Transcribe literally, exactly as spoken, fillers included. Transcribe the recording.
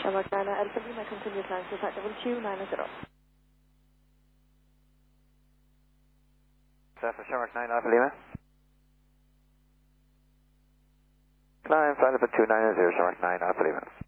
Shamrock nine Alpha Lima, continue climb to flight level two nine zero. Alpha Shamrock nine Alpha Lima. Climb flight level two nine zero, Shamrock nine Alpha Lima.